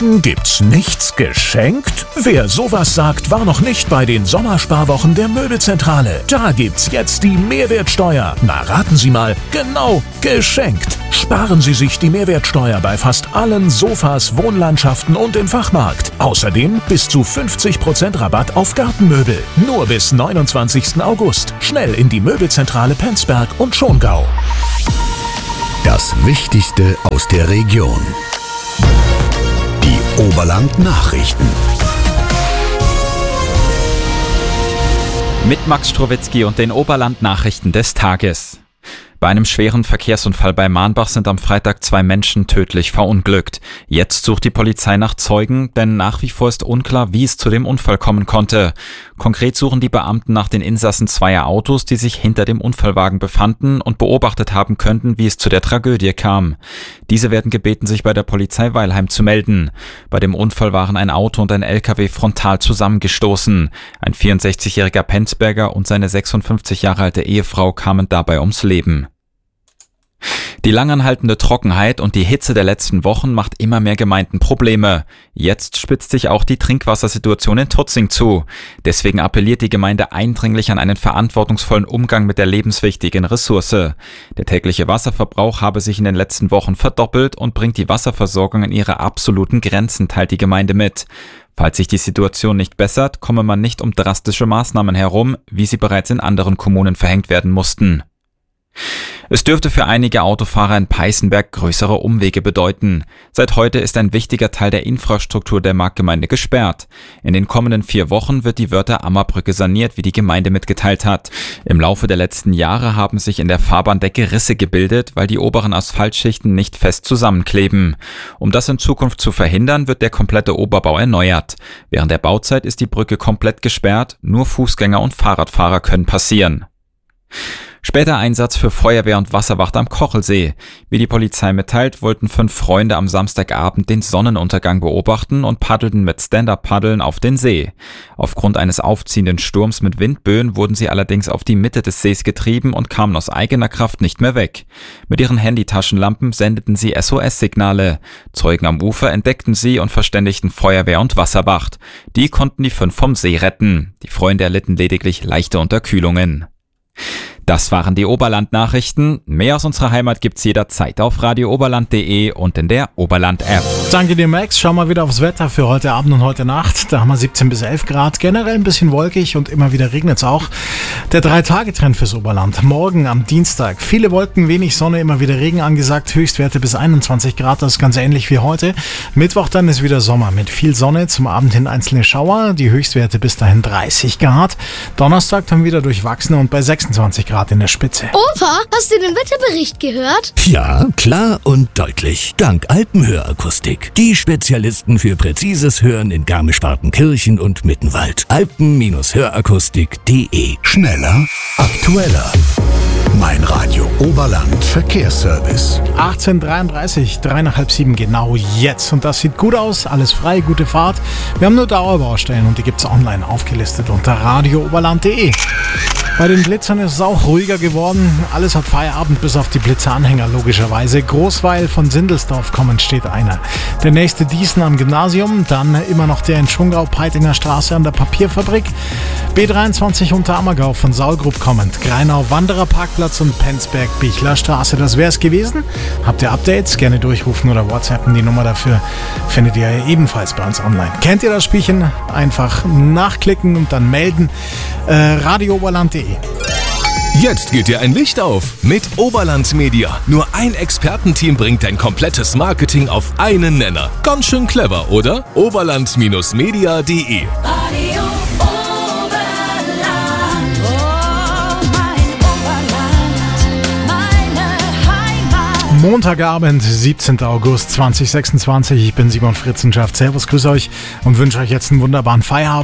Deswegen gibt's nichts geschenkt? Wer sowas sagt, war noch nicht bei den Sommersparwochen der Möbelzentrale. Da gibt's jetzt die Mehrwertsteuer. Na, raten Sie mal, genau, geschenkt. Sparen Sie sich die Mehrwertsteuer bei fast allen Sofas, Wohnlandschaften und im Fachmarkt. Außerdem bis zu 50% Rabatt auf Gartenmöbel. Nur bis 29. August. Schnell in die Möbelzentrale Penzberg und Schongau. Das Wichtigste aus der Region. Die Oberland-Nachrichten. Mit Max Strowitzki und den Oberland-Nachrichten des Tages. Bei einem schweren Verkehrsunfall bei Mahnbach sind am Freitag 2 Menschen tödlich verunglückt. Jetzt sucht die Polizei nach Zeugen, denn nach wie vor ist unklar, wie es zu dem Unfall kommen konnte. Konkret suchen die Beamten nach den Insassen zweier Autos, die sich hinter dem Unfallwagen befanden und beobachtet haben könnten, wie es zu der Tragödie kam. Diese werden gebeten, sich bei der Polizei Weilheim zu melden. Bei dem Unfall waren ein Auto und ein LKW frontal zusammengestoßen. Ein 64-jähriger Penzberger und seine 56 Jahre alte Ehefrau kamen dabei ums Leben. Die langanhaltende Trockenheit und die Hitze der letzten Wochen macht immer mehr Gemeinden Probleme. Jetzt spitzt sich auch die Trinkwassersituation in Tutzing zu. Deswegen appelliert die Gemeinde eindringlich an einen verantwortungsvollen Umgang mit der lebenswichtigen Ressource. Der tägliche Wasserverbrauch habe sich in den letzten Wochen verdoppelt und bringt die Wasserversorgung an ihre absoluten Grenzen, teilt die Gemeinde mit. Falls sich die Situation nicht bessert, komme man nicht um drastische Maßnahmen herum, wie sie bereits in anderen Kommunen verhängt werden mussten. Es dürfte für einige Autofahrer in Peißenberg größere Umwege bedeuten. Seit heute ist ein wichtiger Teil der Infrastruktur der Marktgemeinde gesperrt. In den kommenden 4 Wochen wird die Wörther Ammerbrücke saniert, wie die Gemeinde mitgeteilt hat. Im Laufe der letzten Jahre haben sich in der Fahrbahndecke Risse gebildet, weil die oberen Asphaltschichten nicht fest zusammenkleben. Um das in Zukunft zu verhindern, wird der komplette Oberbau erneuert. Während der Bauzeit ist die Brücke komplett gesperrt, nur Fußgänger und Fahrradfahrer können passieren. Später Einsatz für Feuerwehr und Wasserwacht am Kochelsee. Wie die Polizei mitteilt, wollten 5 Freunde am Samstagabend den Sonnenuntergang beobachten und paddelten mit Stand-Up-Paddeln auf den See. Aufgrund eines aufziehenden Sturms mit Windböen wurden sie allerdings auf die Mitte des Sees getrieben und kamen aus eigener Kraft nicht mehr weg. Mit ihren Handytaschenlampen sendeten sie SOS-Signale. Zeugen am Ufer entdeckten sie und verständigten Feuerwehr und Wasserwacht. Die konnten die 5 vom See retten. Die Freunde erlitten lediglich leichte Unterkühlungen. Das waren die Oberland-Nachrichten. Mehr aus unserer Heimat gibt's jederzeit auf radiooberland.de und in der Oberland-App. Danke dir, Max. Schauen wir wieder aufs Wetter für heute Abend und heute Nacht. Da haben wir 17 bis 11 Grad. Generell ein bisschen wolkig und immer wieder regnet's auch. Der 3-Tage-Trend fürs Oberland. Morgen am Dienstag. Viele Wolken, wenig Sonne, immer wieder Regen angesagt. Höchstwerte bis 21 Grad. Das ist ganz ähnlich wie heute. Mittwoch dann ist wieder Sommer mit viel Sonne. Zum Abend hin einzelne Schauer. Die Höchstwerte bis dahin 30 Grad. Donnerstag dann wieder durchwachsene und bei 26 Grad in der Spitze. Opa, hast du den Wetterbericht gehört? Ja, klar und deutlich. Dank Alpenhörakustik. Die Spezialisten für präzises Hören in Garmisch-Partenkirchen und Mittenwald. Alpen-Hörakustik.de. Schneller, aktueller. Mein Radio Oberland Verkehrsservice. 18:33, 6:53 genau jetzt. Und das sieht gut aus, alles frei, gute Fahrt. Wir haben nur Dauerbaustellen und die gibt's online aufgelistet unter radiooberland.de. Bei den Blitzern ist es auch ruhiger geworden. Alles hat Feierabend, bis auf die Blitzeranhänger logischerweise. Großweil von Sindelsdorf kommend steht einer. Der nächste Diesen am Gymnasium, dann immer noch der in Schongau-Peitinger Straße an der Papierfabrik. B23 unter Ammergau von Saulgrub kommend. Greinau Wandererparkplatz und Penzberg-Bichler Straße. Das wär's gewesen. Habt ihr Updates? Gerne durchrufen oder WhatsAppen. Die Nummer dafür findet ihr ebenfalls bei uns online. Kennt ihr das Spielchen? Einfach nachklicken und dann melden. radiooberland.de. Jetzt geht dir ein Licht auf mit Oberland Media. Nur ein Expertenteam bringt dein komplettes Marketing auf einen Nenner. Ganz schön clever, oder? Oberland-media.de. Montagabend, 17. August 2026. Ich bin Simon Fritzenschafft. Servus, grüße euch und wünsche euch jetzt einen wunderbaren Feierabend.